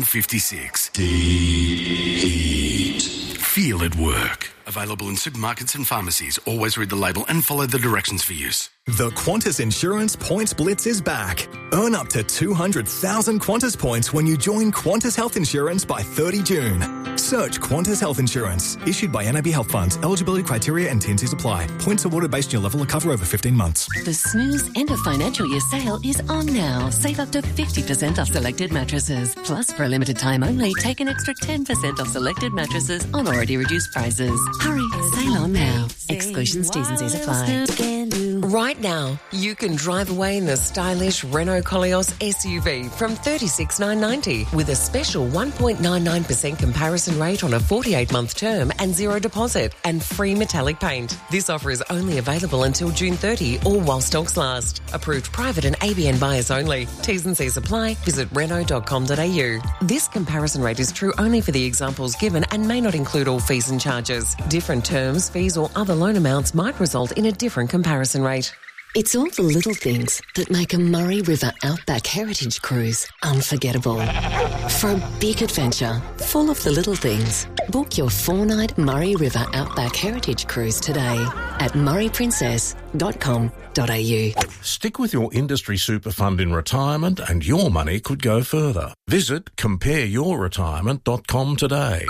1956. Deep Heat. Feel it work. Available in supermarkets and pharmacies. Always read the label and follow the directions for use. The Qantas Insurance Points Blitz is back. Earn up to 200,000 Qantas points when you join Qantas Health Insurance by 30 June. Search Qantas Health Insurance. Issued by NAB Health Funds. Eligibility criteria and T&Cs apply. Points awarded based on your level of cover over 15 months. The Snooze End of Financial Year sale is on now. Save up to 50% off selected mattresses. Plus, for a limited time only, take an extra 10% off selected mattresses on already reduced prices. Hurry, sale on now. Exclusions, T's and C's apply. Right now, you can drive away in the stylish Renault Koleos SUV from $36,990 with a special 1.99% comparison rate on a 48-month term and zero deposit and free metallic paint. This offer is only available until June 30 or while stocks last. Approved private and ABN buyers only. T's and C's apply. Visit Renault.com.au. This comparison rate is true only for the examples given and may not include all fees and charges. Different terms, fees or other loan amounts might result in a different comparison rate. It's all the little things that make a Murray River Outback Heritage Cruise unforgettable. For a big adventure full of the little things, book your 4-night Murray River Outback Heritage Cruise today at murrayprincess.com.au. Stick with your industry super fund in retirement and your money could go further. Visit compareyourretirement.com today.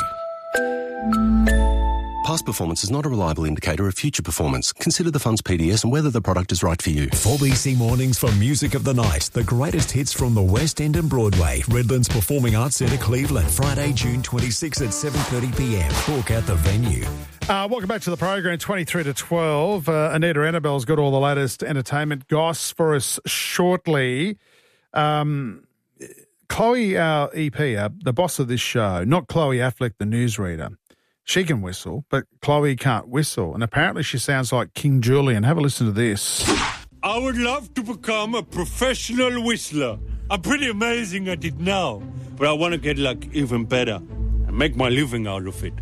Past performance is not a reliable indicator of future performance. Consider the fund's PDS and whether the product is right for you. 4BC Mornings for Music of the Night. The greatest hits from the West End and Broadway. Redlands Performing Arts Centre, Cleveland. Friday, June 26 at 7:30pm. Book at the venue. Welcome back to the program, 23 to 12. Anita Annabelle's got all the latest entertainment goss for us shortly. Chloe, our EP, the boss of this show, not Chloe Affleck, the newsreader. She can whistle, but Chloe can't whistle. And apparently she sounds like King Julian. Have a listen to this. I would love to become a professional whistler. I'm pretty amazing at it now, but I want to get even better and make my living out of it.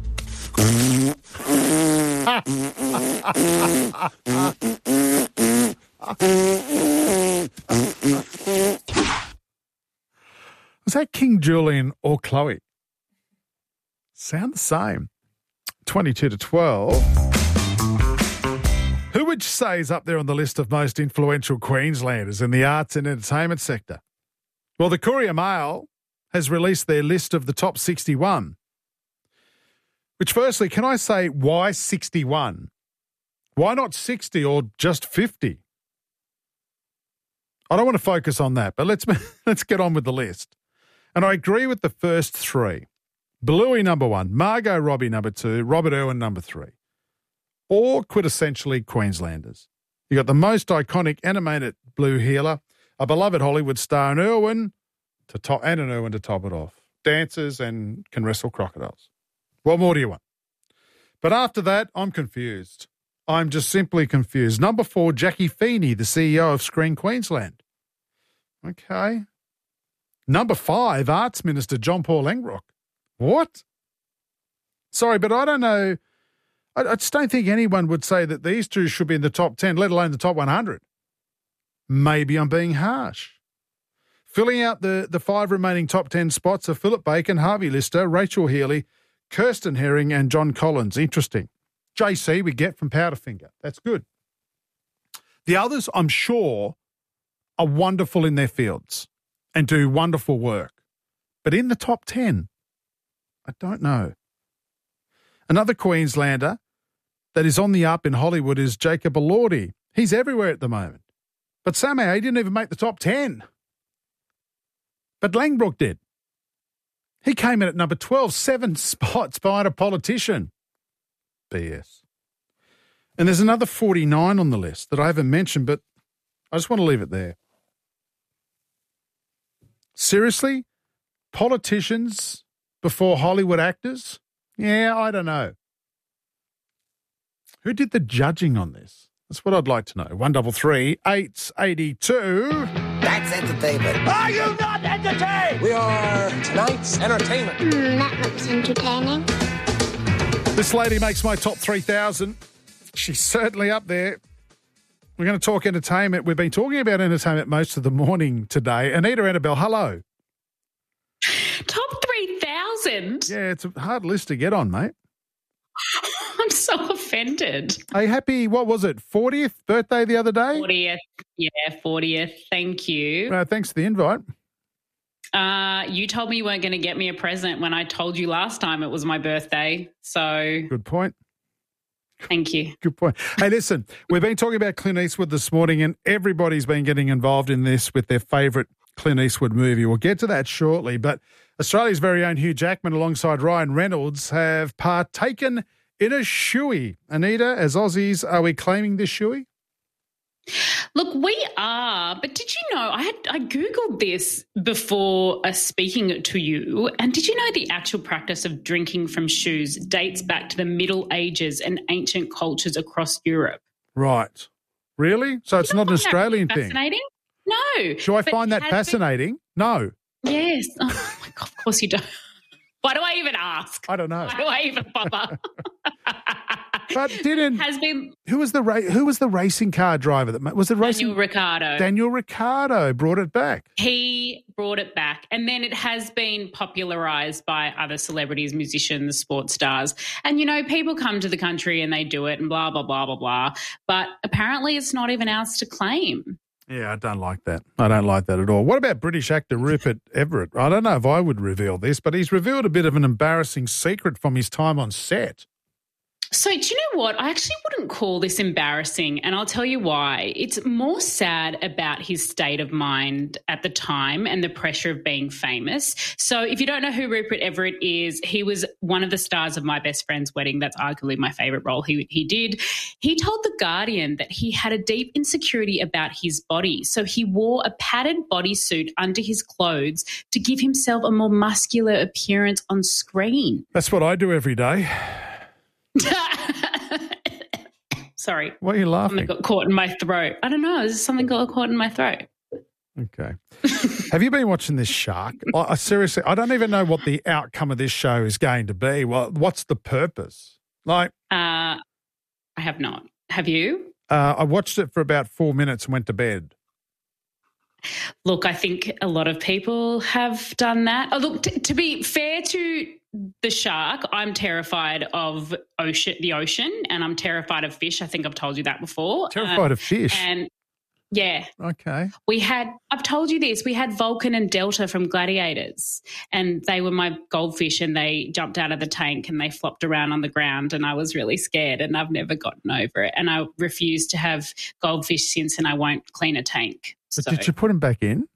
Was that King Julian or Chloe? Sound the same. 22 to 12. Who would you say is up there on the list of most influential Queenslanders in the arts and entertainment sector? Well, the Courier Mail has released their list of the top 61. Which, firstly, can I say, why 61? Why not 60 or just 50? I don't want to focus on that, but let's get on with the list. And I agree with the first three. Bluey, number 1, Margot Robbie, number 2, Robert Irwin, number 3. All quintessentially Queenslanders. You got the most iconic animated blue healer, a beloved Hollywood star, and an Irwin to top it off. Dancers and can wrestle crocodiles. What more do you want? But after that, I'm confused. I'm just simply confused. Number 4, Jackie Feeney, the CEO of Screen Queensland. Okay. Number 5, Arts Minister John Paul Langbroek. What? Sorry, but I don't know. I just don't think anyone would say that these two should be in the top 10, let alone the top 100. Maybe I'm being harsh. Filling out the 5 remaining top 10 spots are Philip Bacon, Harvey Lister, Rachel Healy, Kirsten Herring, and John Collins. Interesting. JC we get from Powderfinger. That's good. The others, I'm sure, are wonderful in their fields and do wonderful work. But in the top 10, I don't know. Another Queenslander that is on the up in Hollywood is Jacob Elordi. He's everywhere at the moment. But Sam A didn't even make the top 10. But Langbroek did. He came in at number 12, 7 spots behind a politician. BS. And there's another 49 on the list that I haven't mentioned, but I just want to leave it there. Seriously? Politicians before Hollywood actors? Yeah, I don't know. Who did the judging on this? That's what I'd like to know. 133 882. That's entertainment. Are you not entertained? We are tonight's entertainment. That looks entertaining. This lady makes my top 3,000. She's certainly up there. We're going to talk entertainment. We've been talking about entertainment most of the morning today. Anita Annabelle, hello. Top 3,000? Yeah, it's a hard list to get on, mate. I'm so offended. Are you happy, what was it, 40th birthday the other day? 40th. Yeah, 40th. Thank you. Thanks for the invite. You told me you weren't going to get me a present when I told you last time it was my birthday. So Good point. Thank you. Good point. Hey, listen, we've been talking about Clint Eastwood this morning, and everybody's been getting involved in this with their favourite Clint Eastwood movie. We'll get to that shortly, but Australia's very own Hugh Jackman alongside Ryan Reynolds have partaken in a shoey. Anita, as Aussies, are we claiming this shoey? Look, we are, but did you know, I Googled this before speaking to you, and did you know the actual practice of drinking from shoes dates back to the Middle Ages and ancient cultures across Europe? Right. Really? So it's not an Australian thing? Fascinating? No. Do I find that fascinating? No. Yes. Oh, my God, of course you don't. Why do I even ask? I don't know. Why do I even pop up? But who was the racing car driver that was it racing? Daniel Ricciardo. Daniel Ricciardo brought it back. He brought it back, and then it has been popularised by other celebrities, musicians, sports stars, and people come to the country and they do it and blah blah blah blah blah. But apparently, it's not even ours to claim. Yeah, I don't like that. I don't like that at all. What about British actor Rupert Everett? I don't know if I would reveal this, but he's revealed a bit of an embarrassing secret from his time on set. So do you know what? I actually wouldn't call this embarrassing, and I'll tell you why. It's more sad about his state of mind at the time and the pressure of being famous. So if you don't know who Rupert Everett is, he was one of the stars of My Best Friend's Wedding. That's arguably my favourite role he did. He told The Guardian that he had a deep insecurity about his body, so he wore a padded bodysuit under his clothes to give himself a more muscular appearance on screen. That's what I do every day. Sorry. Why are you laughing? Something got caught in my throat. I don't know. Something got caught in my throat. Okay. Have you been watching this Shark? Seriously, I don't even know what the outcome of this show is going to be. Well, what's the purpose? I have not. Have you? I watched it for about 4 minutes and went to bed. Look, I think a lot of people have done that. Oh, look, to be fair to the shark, I'm terrified of the ocean, and I'm terrified of fish. I think I've told you that before. Terrified of fish? And yeah. Okay. I've told you this, we had Vulcan and Delta from Gladiators, and they were my goldfish, and they jumped out of the tank and they flopped around on the ground, and I was really scared, and I've never gotten over it. And I refused to have goldfish since, and I won't clean a tank. But did you put them back in?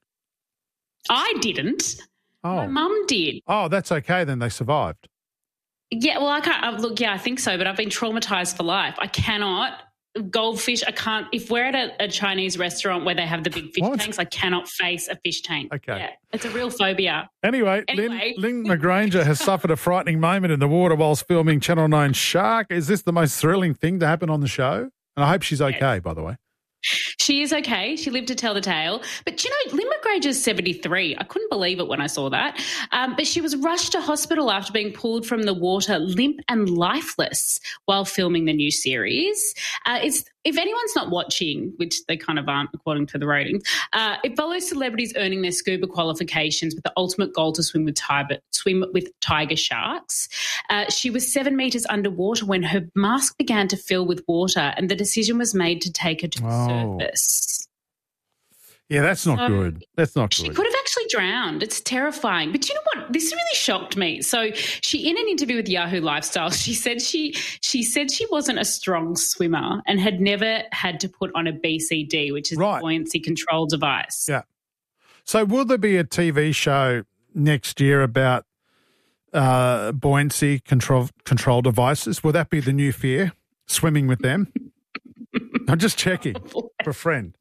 I didn't. Oh. My mum did. Oh, that's okay then. They survived. Yeah, well, I can't. Look, yeah, I think so, but I've been traumatised for life. I cannot. Goldfish, I can't. If we're at a Chinese restaurant where they have the big fish tanks, I cannot face a fish tank. Okay. Yeah, it's a real phobia. Anyway. Lynn McGranger has suffered a frightening moment in the water whilst filming Channel 9 Shark. Is this the most thrilling thing to happen on the show? And I hope she's okay, by the way. She is okay. She lived to tell the tale. But, Lynn McGranger's 73. I couldn't believe it when I saw that. But she was rushed to hospital after being pulled from the water limp and lifeless while filming the new series. If anyone's not watching, which they kind of aren't according to the ratings, it follows celebrities earning their scuba qualifications with the ultimate goal to swim with tiger sharks. She was 7 metres underwater when her mask began to fill with water, and the decision was made to take her to the surface. Yeah, that's not good. That's not good. She could have actually drowned. It's terrifying. But you know what? This really shocked me. So in an interview with Yahoo Lifestyle, she said she wasn't a strong swimmer and had never had to put on a BCD, which is a buoyancy control device. Yeah. So will there be a TV show next year about buoyancy control devices? Will that be the new fear? Swimming with them? I'm just checking for a friend.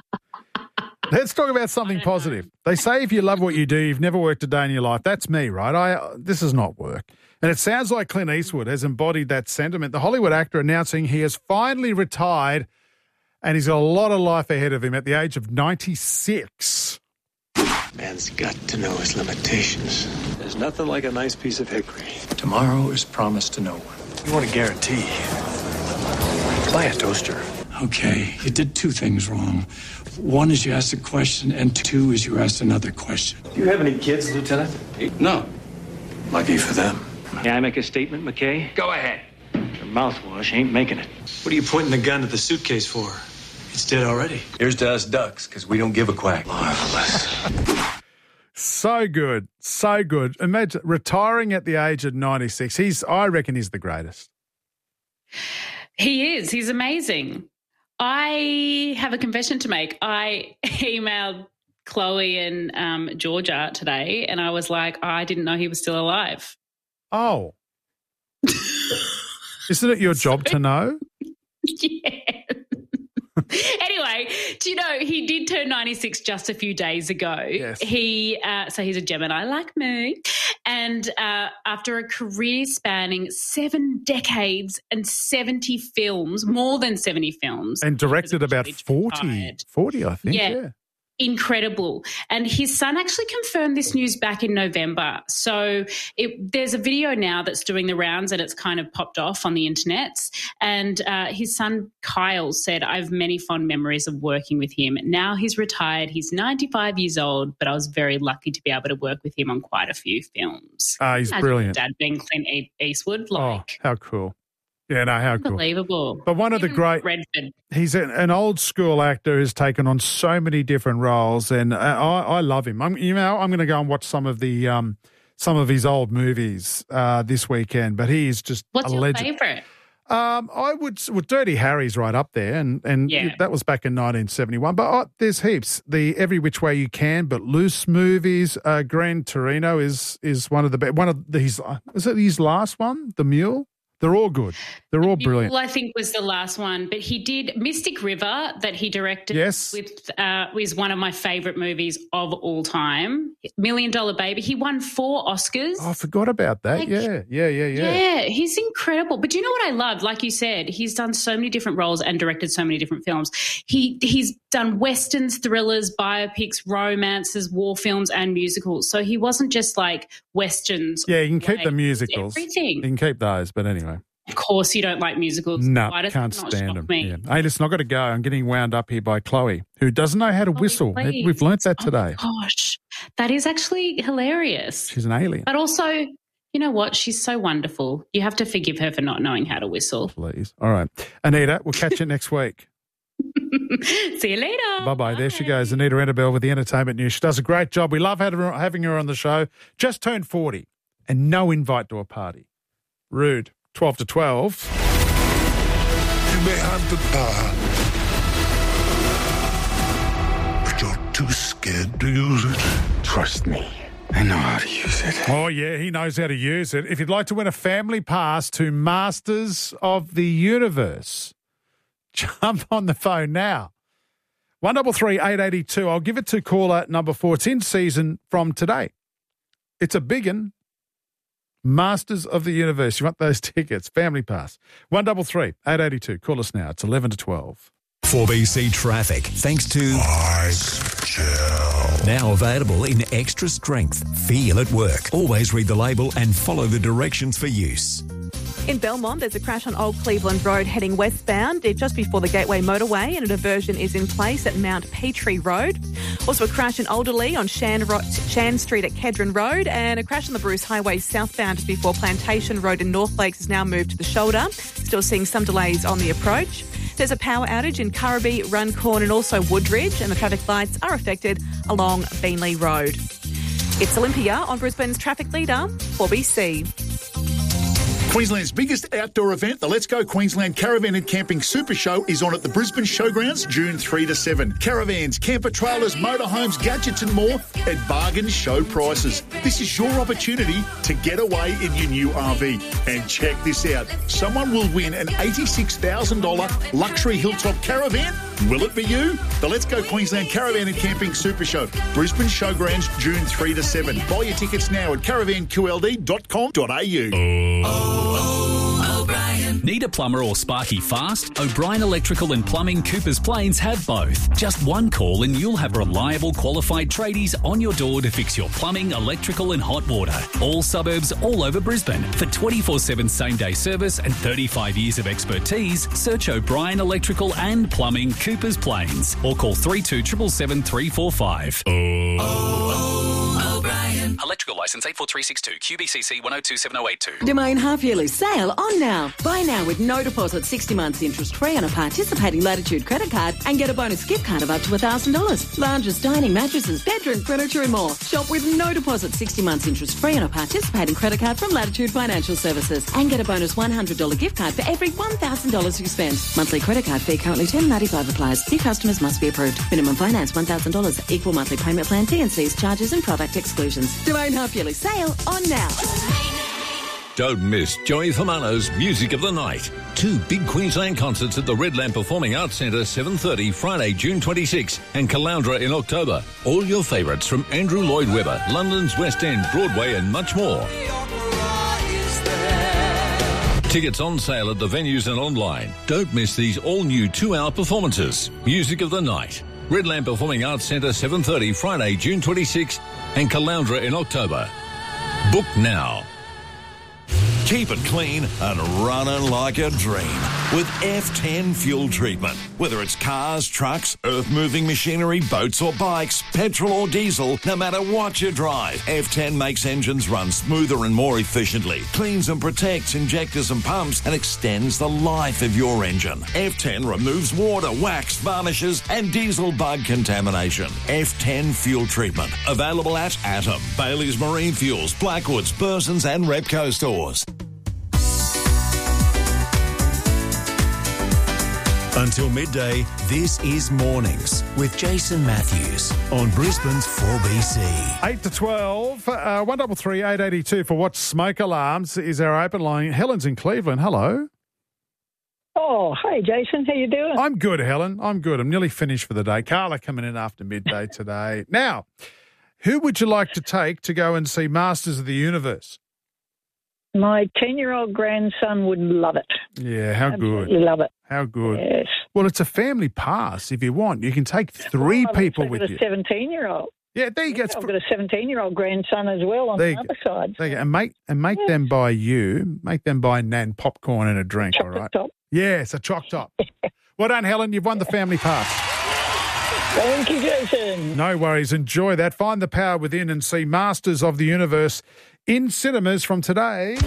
Let's talk about something positive. They say if you love what you do, you've never worked a day in your life. That's me, right? This is not work. And it sounds like Clint Eastwood has embodied that sentiment. The Hollywood actor announcing he has finally retired and he's got a lot of life ahead of him at the age of 96. Man's got to know his limitations. There's nothing like a nice piece of hickory. Tomorrow is promised to no one. You want a guarantee? Buy a toaster. Okay, you did two things wrong. One is you asked a question, and two is you asked another question. Do you have any kids, Lieutenant? No. Lucky for them. May I make a statement, McKay? Go ahead. Your mouthwash ain't making it. What are you pointing the gun to the suitcase for? It's dead already. Here's to us ducks, because we don't give a quack. Marvelous. So good. So good. Imagine retiring at the age of 96. I reckon he's the greatest. He is. He's amazing. I have a confession to make. I emailed Chloe and Georgia today, and I was like, I didn't know he was still alive. Oh. Isn't it your job to know? Yeah. Anyway, do you know he did turn 96 just a few days ago? Yes. So he's a Gemini like me, and after a career spanning 7 decades and 70 films, more than 70 films, and directed about 40, I think. Yeah. Incredible. And his son actually confirmed this news back in November. So there's a video now that's doing the rounds and it's kind of popped off on the internet. And his son Kyle said, I have many fond memories of working with him. Now he's retired. He's 95 years old, but I was very lucky to be able to work with him on quite a few films. He's brilliant. Dad being Clint Eastwood. Oh, how cool. Yeah, no, how cool. Unbelievable. But one of the great... Redford. He's an old school actor who's taken on so many different roles, and I love him. I'm going to go and watch some of his old movies this weekend, but he is just What's a legend. What's your Well, favourite? Dirty Harry's right up there, and that was back in 1971. But there's heaps. The Every Which Way You Can, but Loose movies. Gran Torino is one of the best. Is it his last one? The Mule. They're all good. They're all brilliant. Well, I think was the last one, but he did Mystic River that he directed. Yes, was one of my favourite movies of all time. $1 Million Baby. He won 4 Oscars. Oh, I forgot about that. Yeah. Yeah, he's incredible. But do you know what I love? Like you said, he's done so many different roles and directed so many different films. He's done westerns, thrillers, biopics, romances, war films, and musicals. So he wasn't just like westerns. Yeah, you can keep the musicals. Everything. You can keep those, but anyway. Of course you don't like musicals. No, Why does can't it not stand shock them. me? Yeah. Hey, listen, I've got to go. I'm getting wound up here by Chloe, who doesn't know how to whistle. Please. We've learnt that today. Oh, gosh, that is actually hilarious. She's an alien. But also, you know what? She's so wonderful. You have to forgive her for not knowing how to whistle. Please. All right. Anita, we'll catch you next week. See you later. Bye-bye. There she goes, Anita Annabelle with the entertainment news. She does a great job. We love having her on the show. Just turned 40 and no invite to a party. Rude. 12 to 12. You may have the power, but you're too scared to use it. Trust me, I know how to use it. Oh, yeah, he knows how to use it. If you'd like to win a family pass to Masters of the Universe, jump on the phone now. 133 882. I'll give it to caller number 4. It's in season from today. It's a big one. Masters of the Universe. You want those tickets? Family pass. 133 882. Call us now. It's 11 to 12. 4BC Traffic, thanks to now available in extra strength. Feel at work. Always read the label and follow the directions for use. In Belmont, there's a crash on Old Cleveland Road heading westbound just before the Gateway Motorway, and a diversion is in place at Mount Petrie Road. Also a crash in Alderley on Shan Street at Kedron Road, and a crash on the Bruce Highway southbound just before Plantation Road in North Lakes is now moved to the shoulder. Still seeing some delays on the approach. There's a power outage in Currabee, Runcorn and also Woodridge, and the traffic lights are affected along Beanley Road. It's Olympia on Brisbane's traffic leader, 4BC. Queensland's biggest outdoor event, the Let's Go Queensland Caravan and Camping Super Show, is on at the Brisbane Showgrounds June 3 to 7. Caravans, camper trailers, motorhomes, gadgets and more at bargain show prices. This is your opportunity to get away in your new RV. And check this out. Someone will win an $86,000 luxury hilltop caravan. Will it be you? The Let's Go Queensland Caravan and Camping Super Show, Brisbane Showgrounds June 3 to 7. Buy your tickets now at caravanqld.com.au. Need a plumber or sparky fast? O'Brien Electrical and Plumbing Coopers Plains have both. Just one call and you'll have reliable qualified tradies on your door to fix your plumbing, electrical and hot water. All suburbs all over Brisbane. For 24/7 same-day service and 35 years of expertise, search O'Brien Electrical and Plumbing Coopers Plains or call 3277 345. O'Brien Electrical. Electrical Licence 84362 QBCC 1027082. Domain half-yearly sale on now. Buy now with no deposit, 60 months interest-free on a participating Latitude credit card and get a bonus gift card of up to $1,000. Lounges, dining, mattresses, bedroom furniture and more. Shop with no deposit, 60 months interest-free on a participating credit card from Latitude Financial Services and get a bonus $100 gift card for every $1,000 you spend. Monthly credit card fee currently $10.95 applies. New customers must be approved. Minimum finance $1,000. Equal monthly payment plan, T&Cs, charges and product exclusions. Domain half-yearly sale on now. Don't miss Joey Famano's Music of the Night. 2 big Queensland concerts at the Red Lamp Performing Arts Centre, 7:30 Friday, June 26, and Caloundra in October. All your favourites from Andrew Lloyd Webber, London's West End, Broadway and much more. Tickets on sale at the venues and online. Don't miss these all-new 2-hour performances. Music of the Night. Red Lamp Performing Arts Centre, 7:30 Friday, June 26, and Caloundra in October. Book now. Keep it clean and running like a dream with F10 fuel treatment. Whether it's cars, trucks, earth-moving machinery, boats or bikes, petrol or diesel, no matter what you drive, F10 makes engines run smoother and more efficiently, cleans and protects injectors and pumps, and extends the life of your engine. F10 removes water, wax, varnishes, and diesel bug contamination. F10 fuel treatment. Available at Atom, Bailey's Marine Fuels, Blackwoods, Burson's and Repco stores. Until midday, this is Mornings with Jason Matthews on Brisbane's 4BC. 8 to 12, 133 882 for What's Smoke Alarms is our open line. Helen's in Cleveland. Hello. Oh, hey, Jason. How you doing? I'm good, Helen. I'm good. I'm nearly finished for the day. Carla coming in after midday today. Now, who would you like to take to go and see Masters of the Universe? My 10-year-old grandson would love it. Yeah, how Absolutely good. love it. How good. Yes. Well, it's a family pass if you want. You can take 3 people with you. I've got a 17-year-old. Yeah, there you go. I've got a 17-year-old grandson as well on the other side. There you go. And make them buy you. Make them buy Nan popcorn and a drink, all right? Top. Yeah, it's a choc top. Well done, Helen. You've won the family pass. Thank you, Jason. No worries. Enjoy that. Find the power within and see Masters of the Universe in cinemas from today.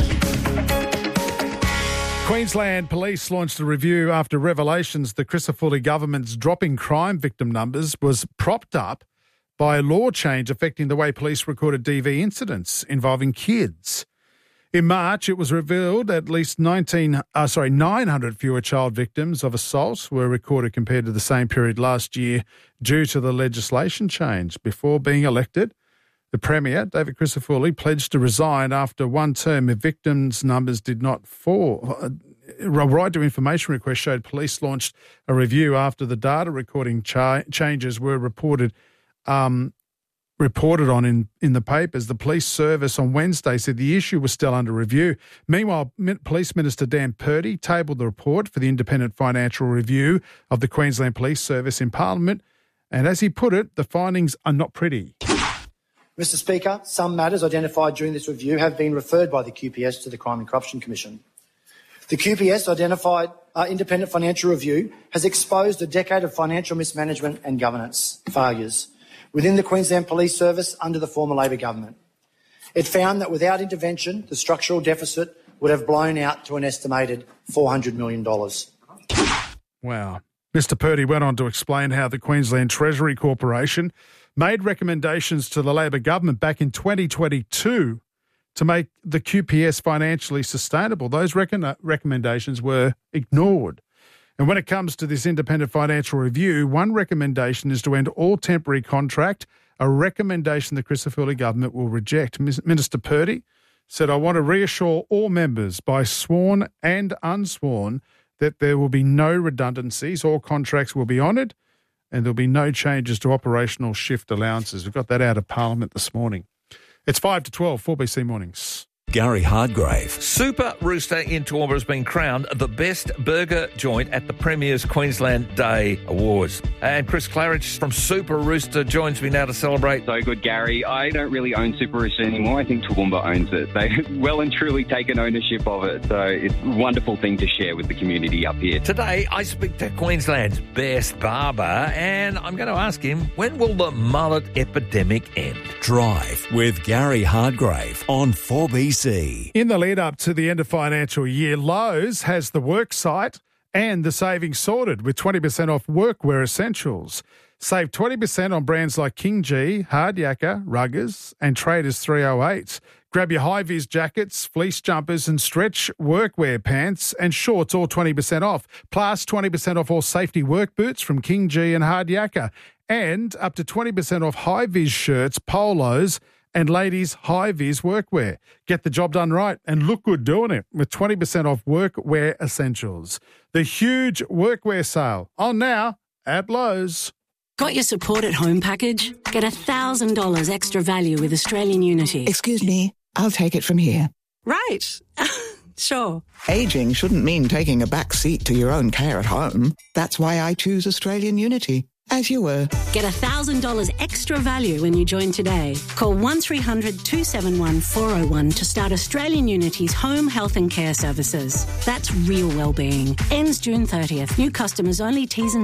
Queensland Police launched a review after revelations the Crisafulli government's dropping crime victim numbers was propped up by a law change affecting the way police recorded DV incidents involving kids. In March, it was revealed at least 900 fewer child victims of assault were recorded compared to the same period last year due to the legislation change. Before being elected, the Premier, David Crisafulli, pledged to resign after one term if victims' numbers did not fall. A right to information request showed police launched a review after the data recording changes were reported on in the papers. The police service on Wednesday said the issue was still under review. Meanwhile, Police Minister Dan Purdy tabled the report for the independent financial review of the Queensland Police Service in Parliament. And as he put it, the findings are not pretty. Mr Speaker, some matters identified during this review have been referred by the QPS to the Crime and Corruption Commission. The QPS identified independent financial review has exposed a decade of financial mismanagement and governance failures within the Queensland Police Service under the former Labor government. It found that without intervention, the structural deficit would have blown out to an estimated $400 million. Wow. Mr Purdy went on to explain how the Queensland Treasury Corporation made recommendations to the Labor government back in 2022 to make the QPS financially sustainable. Those recommendations were ignored. And when it comes to this independent financial review, one recommendation is to end all temporary contract, a recommendation the Crisafulli government will reject. Minister Purdy said, "I want to reassure all members, by sworn and unsworn, that there will be no redundancies. All contracts will be honoured and there'll be no changes to operational shift allowances." We've got that out of Parliament this morning. It's 5 to 12, 4BC Mornings. Gary Hardgrave. Super Rooster in Toowoomba has been crowned the best burger joint at the Premier's Queensland Day Awards. And Chris Claridge from Super Rooster joins me now to celebrate. So good, Gary. I don't really own Super Rooster anymore. I think Toowoomba owns it. They've well and truly taken ownership of it. So it's a wonderful thing to share with the community up here. Today, I speak to Queensland's best barber, and I'm going to ask him, when will the mullet epidemic end? Drive with Gary Hardgrave on 4BC. In the lead up to the end of financial year, Lowe's has the work site and the savings sorted with 20% off workwear essentials. Save 20% on brands like King G, Hard Yakka, Ruggers and Traders 308. Grab your high-vis jackets, fleece jumpers and stretch workwear pants and shorts, all 20% off. Plus 20% off all safety work boots from King G and Hard Yakka. And up to 20% off high-vis shirts, polos and ladies' high-vis workwear. Get the job done right and look good doing it with 20% off workwear essentials. The huge workwear sale on now at Lowe's. Got your support at home package? Get $1,000 extra value with Australian Unity. Excuse me, I'll take it from here. Right. Sure. Ageing shouldn't mean taking a back seat to your own care at home. That's why I choose Australian Unity. As you were. Get $1,000 extra value when you join today. Call 1300 271 401 to start Australian Unity's home health and care services. That's real wellbeing. Ends June 30th. New customers only. T's and